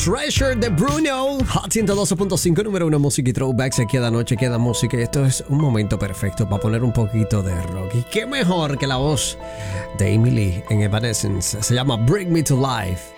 Treasure de Bruno. Hot 112.5, número 1 música y throwbacks. Aquí cada noche queda música y esto es un momento perfecto para poner un poquito de rock. Y qué mejor que la voz de Amy Lee en Evanescence. Se llama Bring Me to Life.